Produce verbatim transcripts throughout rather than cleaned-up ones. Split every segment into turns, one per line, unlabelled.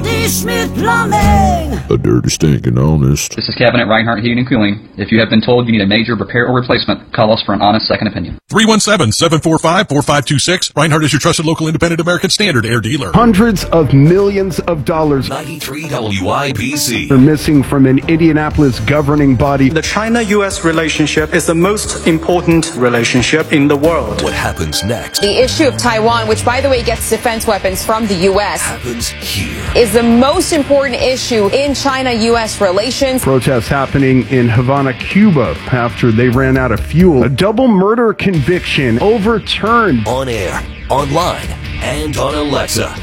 Dirty Schmidt Plumbing.
A dirty, stinking honest.
This is Cabinet Reinhardt Heating and Cooling. If you have been told you need a major repair or replacement, call us for an honest second opinion.
three one seven, seven four five, four five two six. Reinhardt is your trusted local independent American Standard air dealer.
Hundreds of millions of dollars
ninety-three W I B C
are missing from an Indianapolis governing body.
The China-U S relationship is the most important relationship in the world.
What happens next?
The issue of Taiwan, which by the way gets defense weapons from the U S,
happens here.
Is the most important issue in China-U S relations.
Protests happening in Havana, Cuba after they ran out of fuel. A double murder conviction overturned.
On air, online, and on Alexa.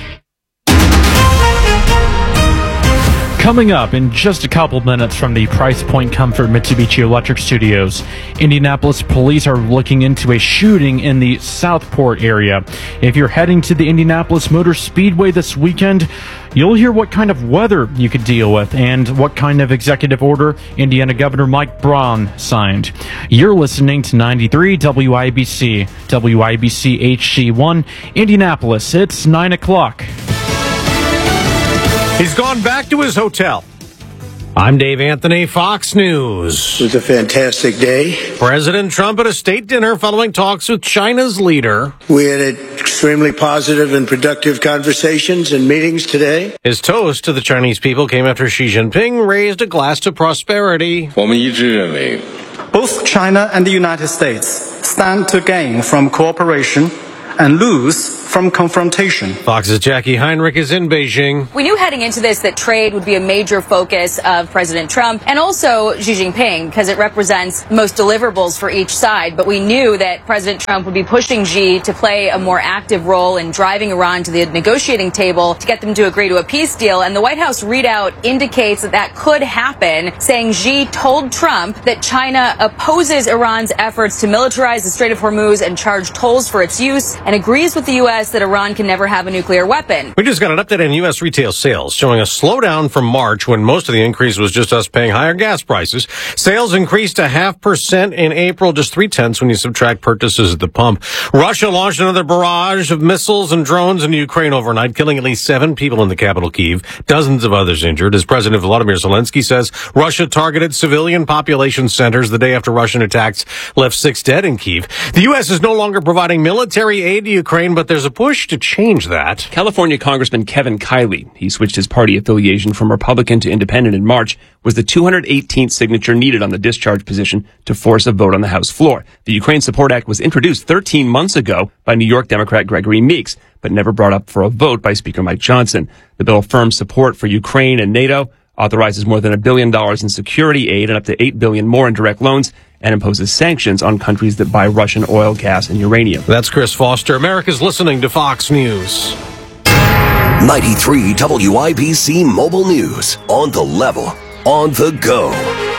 Coming up in just a couple minutes from the Price Point Comfort Mitsubishi Electric Studios, Indianapolis police are looking into a shooting in the Southport area. If you're heading to the Indianapolis Motor Speedway this weekend, you'll hear what kind of weather you could deal with and what kind of executive order Indiana Governor Mike Braun signed. You're listening to ninety-three W I B C, W I B C H C one, Indianapolis. It's nine o'clock.
He's gone back to his hotel. I'm Dave Anthony, Fox News.
It was a fantastic day.
President Trump at a state dinner following talks with China's leader.
We had extremely positive and productive conversations and meetings today.
His toast to the Chinese people came after Xi Jinping raised a glass to prosperity.
Both China and the United States stand to gain from cooperation and lose from confrontation.
Fox's Jackie Heinrich is in Beijing.
We knew heading into this that trade would be a major focus of President Trump and also Xi Jinping because it represents most deliverables for each side. But we knew that President Trump would be pushing Xi to play a more active role in driving Iran to the negotiating table to get them to agree to a peace deal. And the White House readout indicates that that could happen, saying Xi told Trump that China opposes Iran's efforts to militarize the Strait of Hormuz and charge tolls for its use and agrees with the U S that Iran can never have a nuclear weapon.
We just got an update on U S retail sales showing a slowdown from March when most of the increase was just us paying higher gas prices. Sales increased a half percent in April, just three tenths when you subtract purchases at the pump. Russia launched another barrage of missiles and drones into Ukraine overnight, killing at least seven people in the capital, Kyiv, dozens of others injured. As President Volodymyr Zelensky says, Russia targeted civilian population centers the day after Russian attacks left six dead in Kyiv. The U S is no longer providing military aid to Ukraine, but there's a push to change that.
California Congressman Kevin Kiley, he switched his party affiliation from Republican to Independent in March, was the two hundred eighteenth signature needed on the discharge position to force a vote on the House floor. The Ukraine Support Act was introduced thirteen months ago by New York Democrat Gregory Meeks, but never brought up for a vote by Speaker Mike Johnson. The bill affirms support for Ukraine and NATO, authorizes more than a billion dollars in security aid and up to eight billion dollars more in direct loans, and imposes sanctions on countries that buy Russian oil, gas, and uranium.
That's Chris Foster. America's listening to Fox News.
ninety-three W I B C Mobile News. On the level. On the go.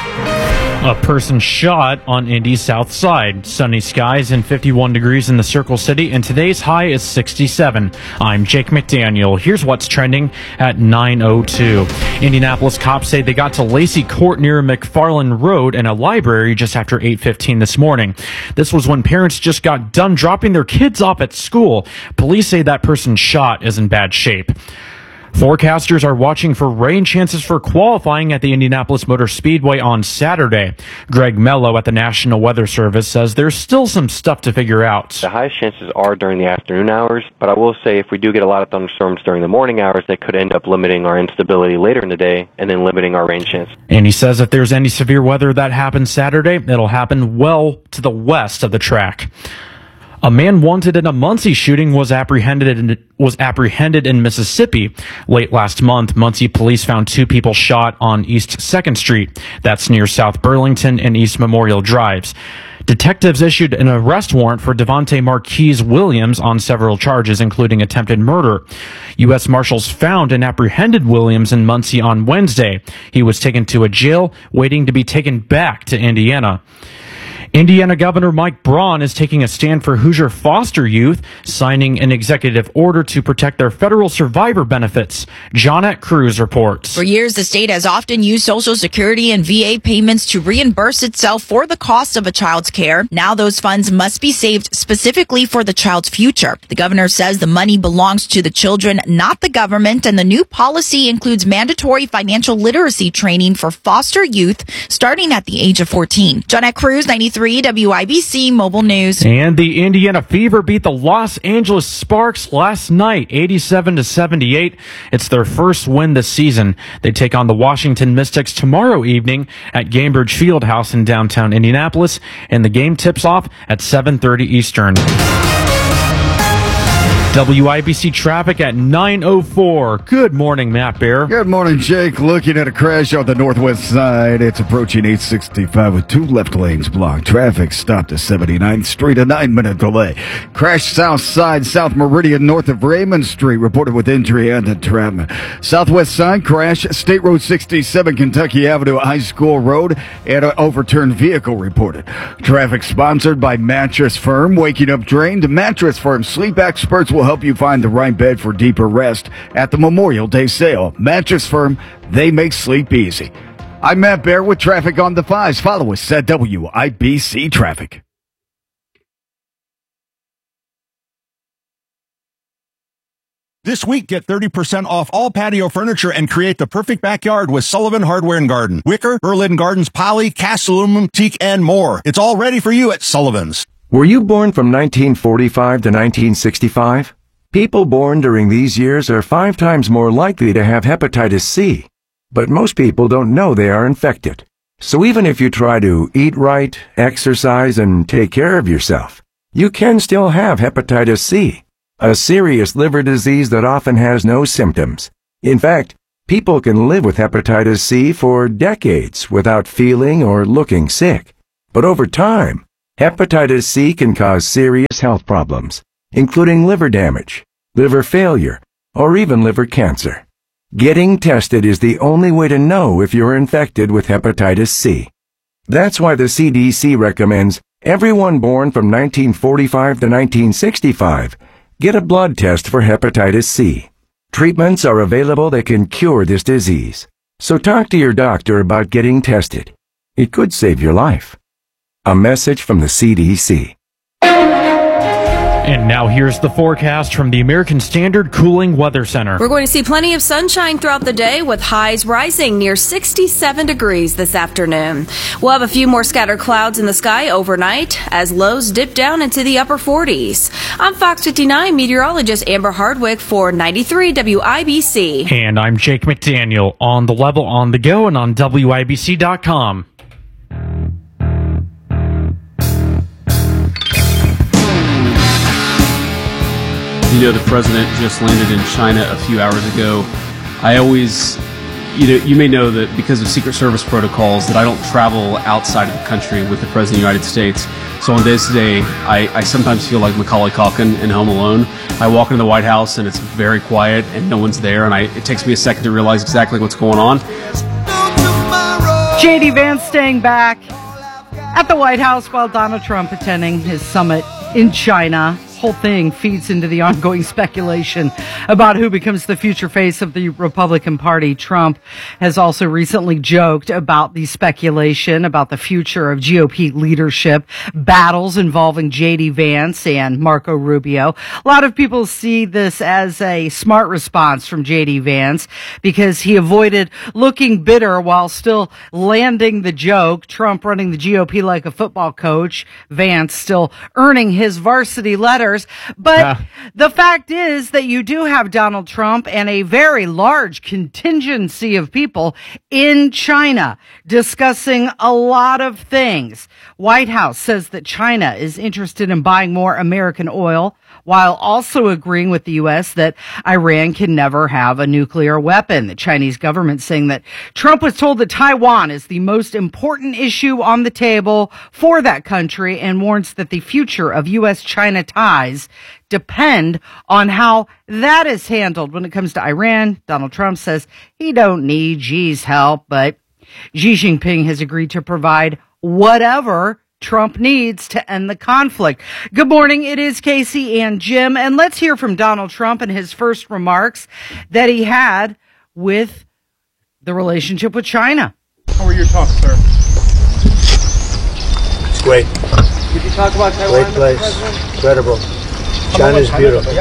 A person shot on Indy's south side. Sunny skies and fifty-one degrees in the Circle City, and today's high is sixty-seven. I'm Jake McDaniel. Here's what's trending at nine oh two. Indianapolis cops say they got to Lacey Court near McFarland Road and a library just after eight fifteen this morning. This was when parents just got done dropping their kids off at school. Police say that person shot is in bad shape. Forecasters are watching for rain chances for qualifying at the Indianapolis Motor Speedway on Saturday. Greg Mello at the National Weather Service says there's still some stuff to figure out.
The highest chances are during the afternoon hours, but I will say if we do get a lot of thunderstorms during the morning hours, they could end up limiting our instability later in the day and then limiting our rain chance.
And he says if there's any severe weather that happens Saturday, it'll happen well to the west of the track. A man wanted in a Muncie shooting was apprehended in, was apprehended in Mississippi. Late last month, Muncie police found two people shot on East second Street. That's near South Burlington and East Memorial Drives. Detectives issued an arrest warrant for Devontae Marquise Williams on several charges, including attempted murder. U S Marshals found and apprehended Williams in Muncie on Wednesday. He was taken to a jail, waiting to be taken back to Indiana. Indiana Governor Mike Braun is taking a stand for Hoosier foster youth, signing an executive order to protect their federal survivor benefits. Johnette Cruz reports.
For years, the state has often used Social Security and V A payments to reimburse itself for the cost of a child's care. Now those funds must be saved specifically for the child's future. The governor says the money belongs to the children, not the government, and the new policy includes mandatory financial literacy training for foster youth starting at the age of fourteen. Johnette Cruz, ninety-three W I B C Mobile News.
And the Indiana Fever beat the Los Angeles Sparks last night, eighty-seven to seventy-eight. It's their first win this season. They take on the Washington Mystics tomorrow evening at Gainbridge Fieldhouse in downtown Indianapolis, and the game tips off at seven thirty Eastern. W I B C traffic at nine oh four. Good morning, Matt Bear.
Good morning, Jake. Looking at a crash on the northwest side. It's approaching eight sixty-five with two left lanes blocked. Traffic stopped at seventy-ninth Street, a nine-minute delay. Crash south side, South Meridian, north of Raymond Street, reported with injury and entrapment. Southwest side, crash, State Road sixty-seven, Kentucky Avenue, High School Road, and an overturned vehicle reported. Traffic sponsored by Mattress Firm. Waking up drained. Mattress Firm sleep experts will help you find the right bed for deeper rest at the Memorial Day sale. Mattress Firm, they make sleep easy. I'm Matt Bear with traffic on the fives. Follow us at W I B C Traffic.
This week, get thirty percent off all patio furniture and create the perfect backyard with Sullivan Hardware and Garden. Wicker, Berlin Gardens, poly, cast aluminum, teak, and more. It's all ready for you at Sullivan's.
Were you born from nineteen forty-five to nineteen sixty-five? People born during these years are five times more likely to have hepatitis C. But most people don't know they are infected. So even if you try to eat right, exercise, and take care of yourself, you can still have hepatitis C, a serious liver disease that often has no symptoms. In fact, people can live with hepatitis C for decades without feeling or looking sick. But over time, hepatitis C can cause serious health problems, including liver damage, liver failure, or even liver cancer. Getting tested is the only way to know if you're infected with hepatitis C. That's why the C D C recommends everyone born from nineteen forty-five to nineteen sixty-five get a blood test for hepatitis C. Treatments are available that can cure this disease. So talk to your doctor about getting tested. It could save your life. A message from the C D C.
And now here's the forecast from the American Standard Cooling Weather Center.
We're going to see plenty of sunshine throughout the day with highs rising near sixty-seven degrees this afternoon. We'll have a few more scattered clouds in the sky overnight as lows dip down into the upper forties. I'm Fox fifty-nine meteorologist Amber Hardwick for ninety-three W I B C.
And I'm Jake McDaniel on the level, on the go, and on W I B C dot com.
You know, the president just landed in China a few hours ago. I always, you know, you may know that because of Secret Service protocols that I don't travel outside of the country with the President of the United States. So on days today, I, I sometimes feel like Macaulay Culkin in Home Alone. I walk into the White House and it's very quiet and no one's there, and I, it takes me a second to realize exactly what's going on.
J D Vance staying back at the White House while Donald Trump attending his summit in China. Whole thing feeds into the ongoing speculation about who becomes the future face of the Republican Party. Trump has also recently joked about the speculation about the future of G O P leadership battles involving J D Vance and Marco Rubio. A lot of people see this as a smart response from J D Vance because he avoided looking bitter while still landing the joke. Trump running the G O P like a football coach, Vance still earning his varsity letter. But yeah. The fact is that you do have Donald Trump and a very large contingency of people in China discussing a lot of things. White House says that China is interested in buying more American oil, while also agreeing with the U S that Iran can never have a nuclear weapon. The Chinese government saying that Trump was told that Taiwan is the most important issue on the table for that country and warns that the future of U S China ties depend on how that is handled. When it comes to Iran, Donald Trump says he don't need Xi's help, but Xi Jinping has agreed to provide whatever Trump needs to end the conflict. Good morning. It is Casey and Jim, and let's hear from Donald Trump and his first remarks that he had with the relationship with China.
How were your talks, sir?
It's great.
Did you talk about Taiwan?
Great place. Incredible. China's beautiful.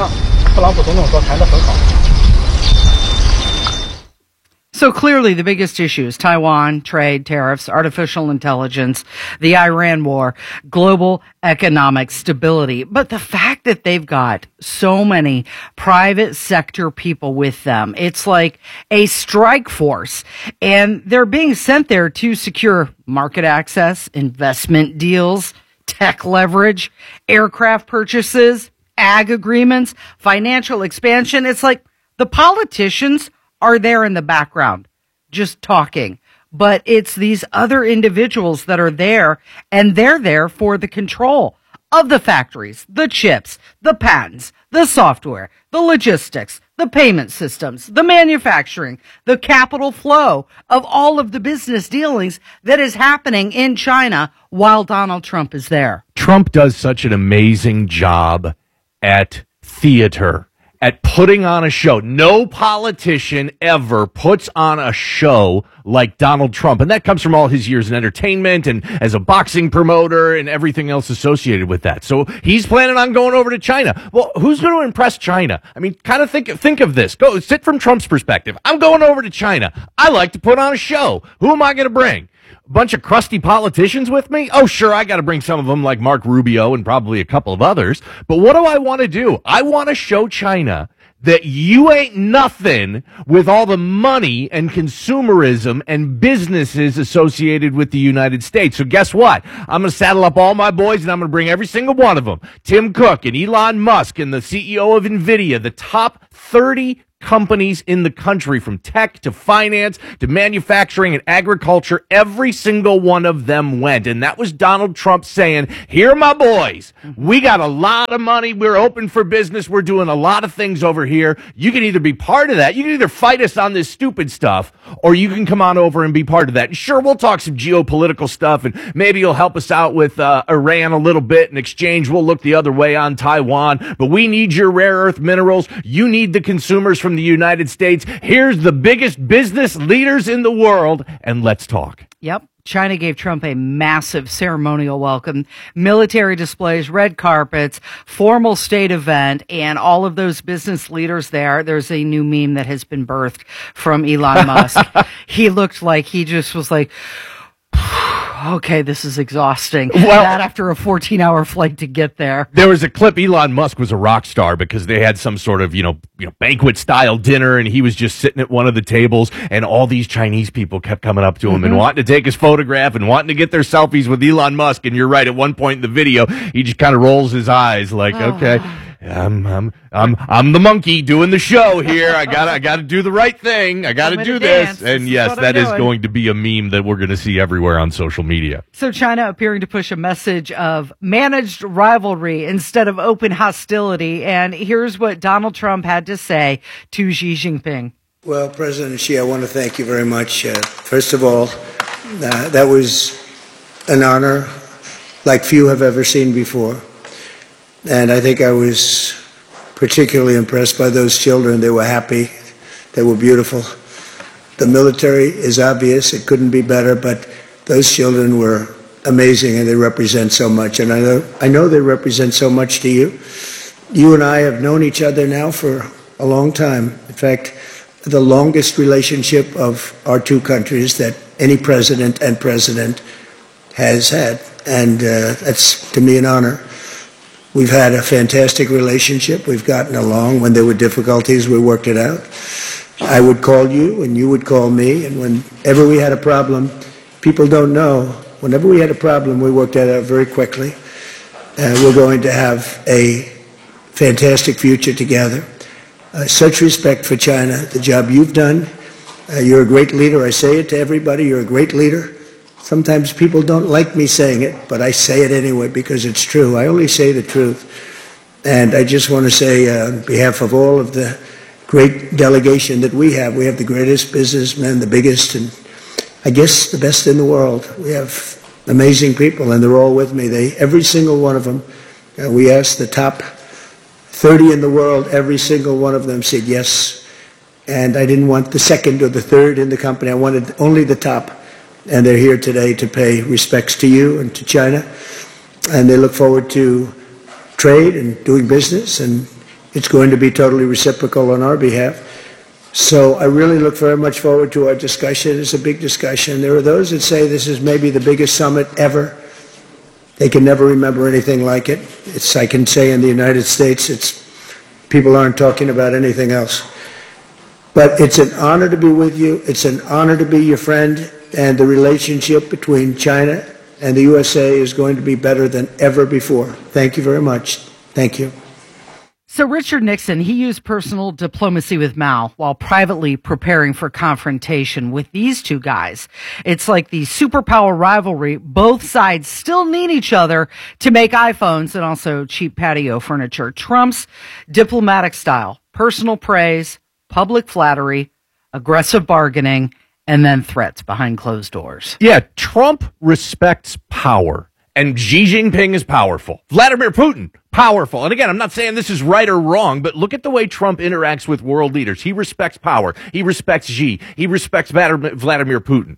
So clearly the biggest issues, Taiwan, trade, tariffs, artificial intelligence, the Iran war, global economic stability. But the fact that they've got so many private sector people with them, it's like a strike force. And they're being sent there to secure market access, investment deals, tech leverage, aircraft purchases, ag agreements, financial expansion. It's like the politicians are there in the background, just talking. But it's these other individuals that are there, and they're there for the control of the factories, the chips, the patents, the software, the logistics, the payment systems, the manufacturing, the capital flow of all of the business dealings that is happening in China while Donald Trump is there.
Trump does such an amazing job at theater, at putting on a show. No politician ever puts on a show like Donald Trump. And that comes from all his years in entertainment and as a boxing promoter and everything else associated with that. So he's planning on going over to China. Well, who's going to impress China? I mean, kind of think, think of this. Go sit from Trump's perspective. I'm going over to China. I like to put on a show. Who am I going to bring? A bunch of crusty politicians with me? Oh, sure, I got to bring some of them like Mark Rubio and probably a couple of others. But what do I want to do? I want to show China that you ain't nothing with all the money and consumerism and businesses associated with the United States. So guess what? I'm going to saddle up all my boys and I'm going to bring every single one of them. Tim Cook and Elon Musk and the C E O of NVIDIA, the top thirty companies in the country, from tech to finance to manufacturing and agriculture, every single one of them went. And that was Donald Trump saying, here, my boys, we got a lot of money. We're open for business. We're doing a lot of things over here. You can either be part of that. You can either fight us on this stupid stuff, or you can come on over and be part of that. And sure, we'll talk some geopolitical stuff, and maybe you'll help us out with uh, Iran a little bit. In exchange, we'll look the other way on Taiwan. But we need your rare earth minerals. You need the consumers from the United States. Here's the biggest business leaders in the world, and let's talk.
Yep. China gave Trump a massive ceremonial welcome, military displays, red carpets, formal state event, and all of those business leaders there. There's a new meme that has been birthed from Elon Musk. He looked like he just was like, okay, this is exhausting. Well, that after a fourteen hour flight to get there.
There was a clip. Elon Musk was a rock star because they had some sort of, you know, you know, banquet style dinner, and he was just sitting at one of the tables, and all these Chinese people kept coming up to him mm-hmm. and wanting to take his photograph and wanting to get their selfies with Elon Musk. And you're right, at one point in the video, he just kind of rolls his eyes like, oh. okay. I'm I'm I'm I'm the monkey doing the show here. I got I got to do the right thing. I got to do this.
Dance.
And
this
yes,
is
that
I'm
is
doing.
going to be a meme that we're going to see everywhere on social media.
So China appearing to push a message of managed rivalry instead of open hostility. And here's what Donald Trump had to say to Xi Jinping.
Well, President Xi, I want to thank you very much. Uh, first of all, uh, that was an honor like few have ever seen before. And I think I was particularly impressed by those children. They were happy. They were beautiful. The military is obvious. It couldn't be better, but those children were amazing, and they represent so much. And I know, I know they represent so much to you. You and I have known each other now for a long time. In fact, the longest relationship of our two countries that any president and president has had. And uh, that's, to me, an honor. We've had a fantastic relationship. We've gotten along. When there were difficulties, we worked it out. I would call you, and you would call me. And whenever we had a problem, people don't know, whenever we had a problem, we worked that out very quickly. Uh, we're going to have a fantastic future together. Uh, such respect for China, the job you've done. Uh, you're a great leader. I say it to everybody. You're a great leader. Sometimes people don't like me saying it, but I say it anyway because it's true. I only say the truth. And I just want to say uh, on behalf of all of the great delegation that we have, we have the greatest businessmen, the biggest, and I guess the best in the world. We have amazing people, and they're all with me. They, every single one of them, uh, we asked the top thirty in the world, every single one of them said yes. And I didn't want the second or the third in the company. I wanted only the top. And they're here today to pay respects to you and to China. And they look forward to trade and doing business, and it's going to be totally reciprocal on our behalf. So I really look very much forward to our discussion. It's a big discussion. There are those that say this is maybe the biggest summit ever. They can never remember anything like it. It's, I can say in the United States, it's, people aren't talking about anything else. But it's an honor to be with you. It's an honor to be your friend. And the relationship between China and the U S A is going to be better than ever before. Thank you very much. Thank you.
So Richard Nixon, he used personal diplomacy with Mao while privately preparing for confrontation with these two guys. It's like the superpower rivalry. Both sides still need each other to make iPhones and also cheap patio furniture. Trump's diplomatic style, personal praise, public flattery, aggressive bargaining, and then threats behind closed doors.
Yeah, Trump respects power, and Xi Jinping is powerful. Vladimir Putin, powerful. And again, I'm not saying this is right or wrong, but look at the way Trump interacts with world leaders. He respects power. He respects Xi. He respects Vladimir Putin.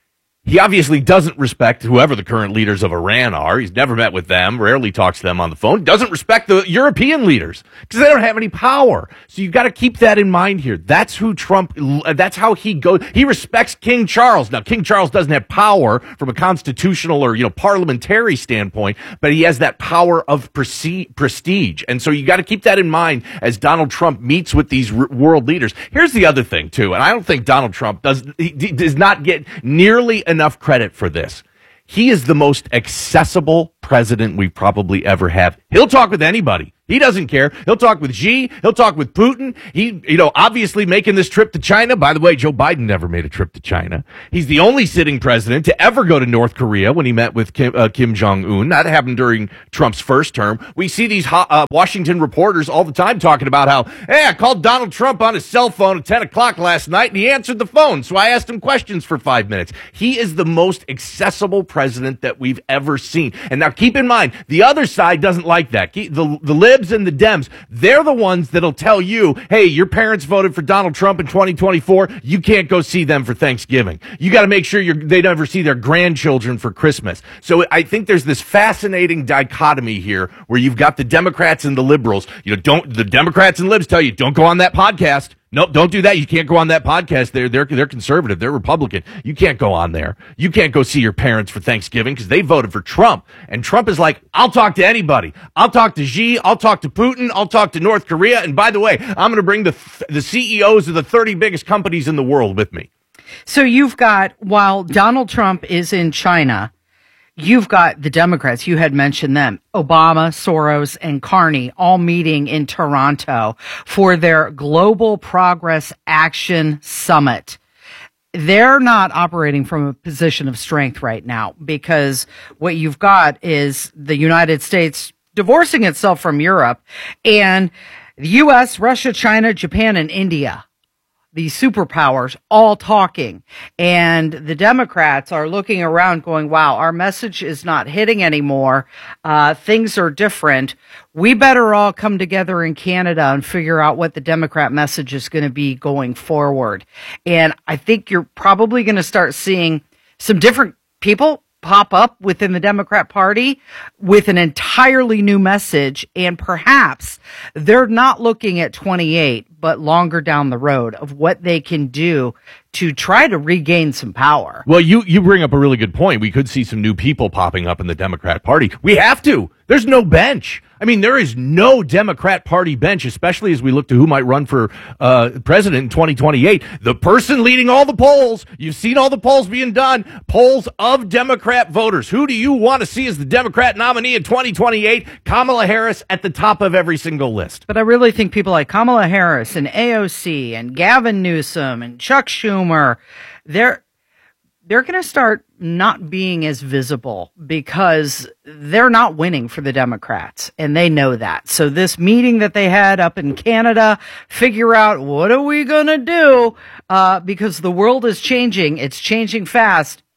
He obviously doesn't respect whoever the current leaders of Iran are. He's never met with them, rarely talks to them on the phone. He doesn't respect the European leaders because they don't have any power. So you've got to keep that in mind here. That's who Trump, that's how he goes. He respects King Charles. Now, King Charles doesn't have power from a constitutional or, you know, parliamentary standpoint, but he has that power of prestige. And so you got to keep that in mind as Donald Trump meets with these r- world leaders. Here's the other thing, too, and I don't think Donald Trump does, he, he does not get nearly enough credit for this. He is the most accessible president we probably ever have. He'll talk with anybody. He doesn't care. He'll talk with Xi. He'll talk with Putin. He, you know, obviously making this trip to China. By the way, Joe Biden never made a trip to China. He's the only sitting president to ever go to North Korea when he met with Kim, uh, Kim Jong-un. That happened during Trump's first term. We see these uh, Washington reporters all the time talking about how, hey, I called Donald Trump on his cell phone at ten o'clock last night and he answered the phone. So I asked him questions for five minutes. He is the most accessible president that we've ever seen. And now keep in mind, the other side doesn't like that. The, the libs and the Dems, they're the ones that'll tell you, hey, your parents voted for Donald Trump in twenty twenty-four. You can't go see them for Thanksgiving. You got to make sure you're, they never see their grandchildren for Christmas. So I think there's this fascinating dichotomy here where you've got the Democrats and the liberals. You know, don't the Democrats and libs tell you, don't go on that podcast. Nope, don't do that. You can't go on that podcast. They're they're they're conservative. They're Republican. You can't go on there. You can't go see your parents for Thanksgiving because they voted for Trump. And Trump is like, I'll talk to anybody. I'll talk to Xi. I'll talk to Putin. I'll talk to North Korea. And by the way, I'm going to bring the the C E Os of the thirty biggest companies in the world with me.
So you've got, while Donald Trump is in China, you've got the Democrats, you had mentioned them, Obama, Soros, and Carney all meeting in Toronto for their Global Progress Action Summit. They're not operating from a position of strength right now because what you've got is the United States divorcing itself from Europe and the U S, Russia, China, Japan, and India. These superpowers all talking, and the Democrats are looking around going, wow, our message is not hitting anymore. Uh, things are different. We better all come together in Canada and figure out what the Democrat message is going to be going forward. And I think you're probably going to start seeing some different people pop up within the Democrat Party with an entirely new message, and perhaps they're not looking at twenty-eight, but longer down the road of what they can do to try to regain some power.
Well, you, you bring up a really good point. We could see some new people popping up in the Democrat Party. We have to. There's no bench. I mean, there is no Democrat Party bench, especially as we look to who might run for uh, president in twenty twenty-eight. The person leading all the polls, you've seen all the polls being done, polls of Democrat voters. Who do you want to see as the Democrat nominee in twenty twenty-eight? Kamala Harris at the top of every single list.
But I really think people like Kamala Harris and A O C and Gavin Newsom and Chuck Schumer, they're they're going to start not being as visible because they're not winning for the Democrats, and they know that. So this meeting that they had up in Canada, figure out what are we going to do uh, because the world is changing. It's changing fast.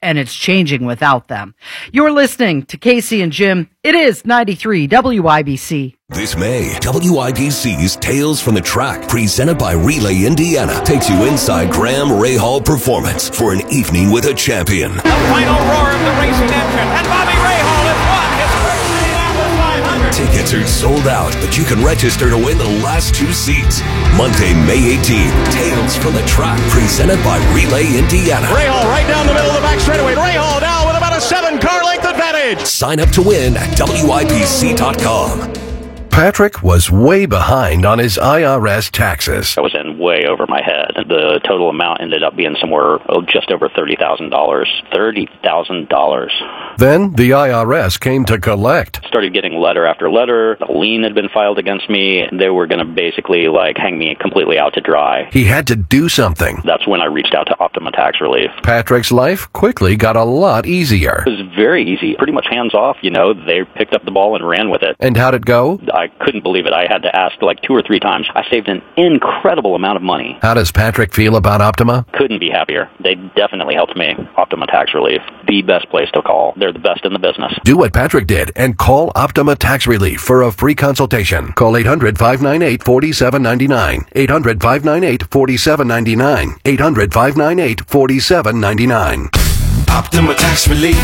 and it's changing without them. You're listening to Casey and Jim. It is ninety-three W I B C.
This May, W I B C's Tales from the Track, presented by Relay Indiana, takes you inside Graham Rahal Performance for an evening with a champion.
The final roar of the racing engine, and Bobby Rahal has won his first Indianapolis five hundred.
Tickets are sold out, but you can register to win the last two seats. Monday, May eighteenth, Tales from the Track, presented by Relay Indiana.
Rahal right down the middle of the back straightaway. Rahal now with about a seven-car length advantage.
Sign up to win at W I B C dot com. Patrick was way behind on his I R S taxes.
I was in way over my head. The total amount ended up being somewhere oh, just over thirty thousand dollars. thirty thousand dollars.
Then the I R S came to collect.
Started getting letter after letter. A lien had been filed against me. They were going to basically like hang me completely out to dry.
He had to do something.
That's when I reached out to Optima Tax Relief.
Patrick's life quickly got a lot easier.
It was very easy. Pretty much hands off, you know. They picked up the ball and ran with it.
And how'd it go?
I couldn't believe it. I had to ask like two or three times. I saved an incredible amount of money.
How does Patrick feel about Optima?
Couldn't be happier. They definitely helped me. Optima Tax Relief, the best place to call. They're the best in the business.
Do what Patrick did and call Optima Tax Relief for a free consultation. Call eight hundred, five nine eight, four seven nine nine. eight hundred, five nine eight, four seven nine nine. eight hundred, five nine eight, four seven nine nine.
Optima Tax Relief.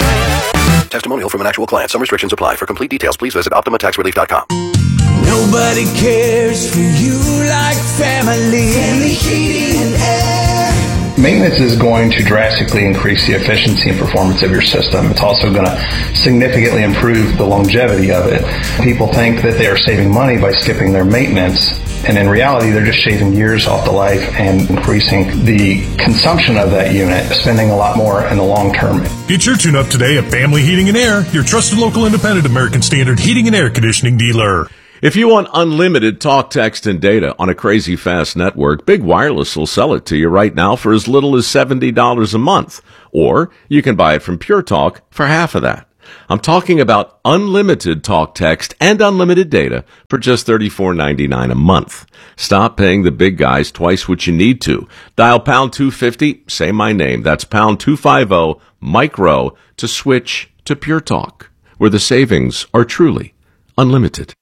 Testimonial from an actual client. Some restrictions apply. For complete details, please visit optima tax relief dot com.
Nobody cares for you like family. Family heating and air.
Maintenance is going to drastically increase the efficiency and performance of your system. It's also going to significantly improve the longevity of it. People think that they are saving money by skipping their maintenance, and in reality, they're just shaving years off the life and increasing the consumption of that unit, spending a lot more in the long term.
Get your tune-up today at Family Heating and Air, your trusted local independent American Standard heating and air conditioning dealer.
If you want unlimited talk, text, and data on a crazy fast network, Big Wireless will sell it to you right now for as little as seventy dollars a month. Or you can buy it from Pure Talk for half of that. I'm talking about unlimited talk, text, and unlimited data for just thirty-four ninety-nine a month. Stop paying the big guys twice what you need to. Dial pound two fifty, say my name. That's pound two fifty, micro, to switch to Pure Talk, where the savings are truly unlimited.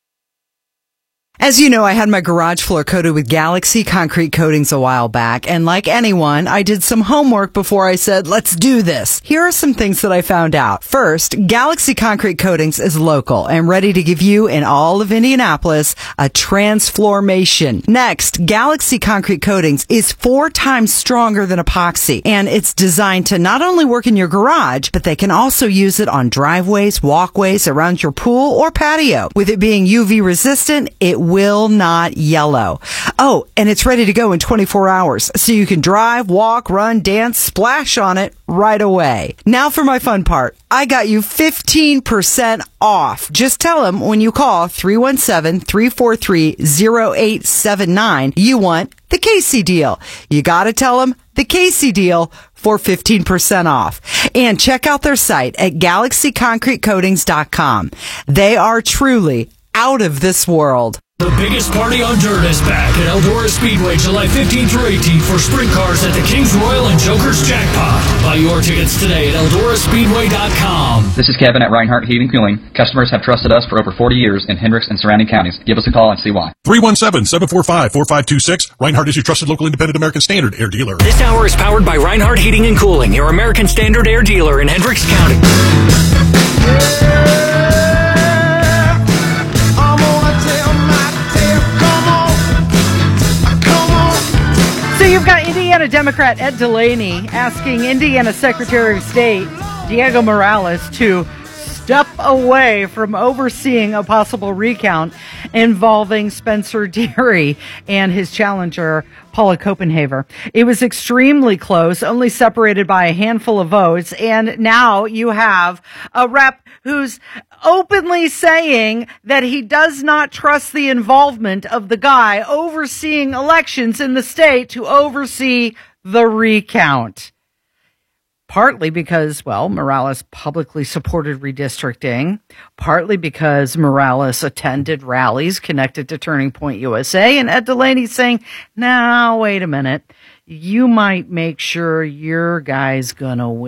As you know, I had my garage floor coated with Galaxy concrete coatings a while back, and like anyone, I did some homework before I said, let's do this. Here are some things that I found out. First, Galaxy concrete coatings is local and ready to give you in all of Indianapolis a transformation. Next, Galaxy concrete coatings is four times stronger than epoxy, and it's designed to not only work in your garage, but they can also use it on driveways, walkways, around your pool or patio. With it being U V resistant, it will not yellow. Oh, and it's ready to go in twenty-four hours, so you can drive, walk, run, dance, splash on it right away. Now for my fun part. I got you fifteen percent off. Just tell them when you call three one seven, three four three, zero eight seven nine you want the Casey deal. You gotta tell them the Casey deal for fifteen percent off. And check out their site at galaxy concrete coatings dot com. They are truly out of this world.
The biggest party on dirt is back at Eldora Speedway July fifteenth through eighteenth for sprint cars at the Kings Royal and Joker's Jackpot. Buy your tickets today at eldora speedway dot com.
This is Kevin at Reinhardt Heating and Cooling. Customers have trusted us for over forty years in Hendricks and surrounding counties. Give us a call and see why.
three one seven, seven four five, four five two six. Reinhardt is your trusted local independent American Standard air dealer.
This hour is powered by Reinhardt Heating and Cooling, your American Standard air dealer in Hendricks County.
So you've got Indiana Democrat Ed Delaney asking Indiana Secretary of State Diego Morales to step away from overseeing a possible recount involving Spencer Deary and his challenger, Paula Copenhaver. It was extremely close, only separated by a handful of votes, and now you have a rep who's openly saying that he does not trust the involvement of the guy overseeing elections in the state to oversee the recount. Partly because, well, Morales publicly supported redistricting, partly because Morales attended rallies connected to Turning Point U S A, and Ed Delaney's saying, now, wait a minute, you might make sure your guy's gonna win.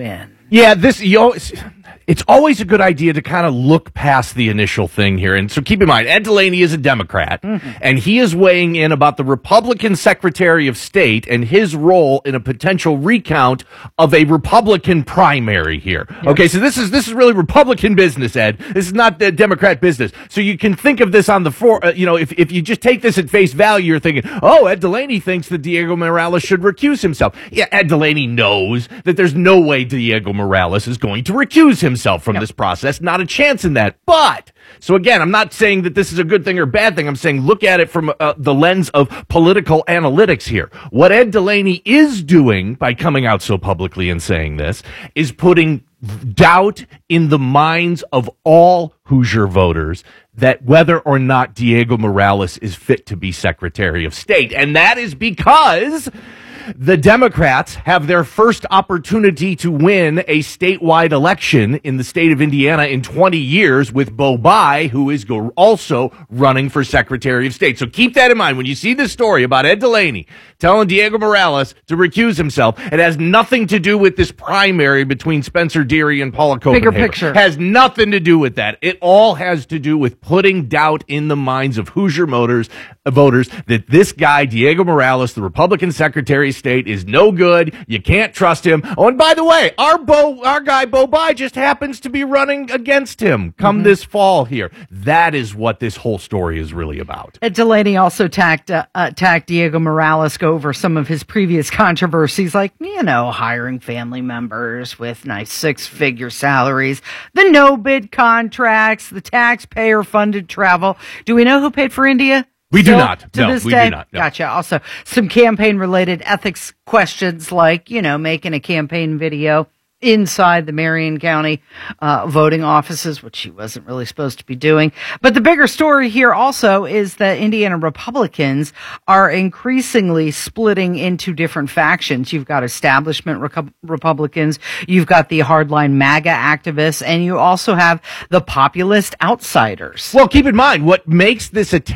Yeah, this you always, it's always a good idea to kind of look past the initial thing here. And so keep in mind, Ed Delaney is a Democrat, mm-hmm. and he is weighing in about the Republican Secretary of State and his role in a potential recount of a Republican primary here. Yep. Okay, so this is this is really Republican business, Ed. This is not the Democrat business. So you can think of this on the for, uh, you know, if if you just take this at face value, you're thinking, oh, Ed Delaney thinks that Diego Morales should recuse himself. Yeah, Ed Delaney knows that there's no way Diego Morales is going to recuse himself from yep. this process. Not a chance in that. But, so again, I'm not saying that this is a good thing or bad thing. I'm saying look at it from uh, the lens of political analytics here. What Ed Delaney is doing by coming out so publicly and saying this is putting doubt in the minds of all Hoosier voters that whether or not Diego Morales is fit to be Secretary of State. And that is because the Democrats have their first opportunity to win a statewide election in the state of Indiana in twenty years with Bo Bai, who is go- also running for Secretary of State. So keep that in mind. When you see this story about Ed Delaney telling Diego Morales to recuse himself, it has nothing to do with this primary between Spencer Deary and Paula Copenhagen.
Bigger picture.
Has nothing to do with that. It all has to do with putting doubt in the minds of Hoosier voters, uh, voters that this guy, Diego Morales, the Republican Secretary of State, is no good. You can't trust him. Oh, and by the way, our Bo, our guy Bo Bai just happens to be running against him come mm-hmm. this fall here. That is what this whole story is really about.
Ed Delaney also attacked, uh, attacked Diego Morales over some of his previous controversies, like, you know, hiring family members with nice six-figure salaries, the no-bid contracts, the taxpayer-funded travel. Do we know who paid for India?
We
Still,
do not.
To
no,
this
we
day?
do not. No.
Gotcha. Also, some campaign-related ethics questions like, you know, making a campaign video inside the Marion County uh, voting offices, which she wasn't really supposed to be doing. But the bigger story here also is that Indiana Republicans are increasingly splitting into different factions. You've got establishment Reco- Republicans, you've got the hardline MAGA activists, and you also have the populist outsiders.
Well, keep in mind, what makes this a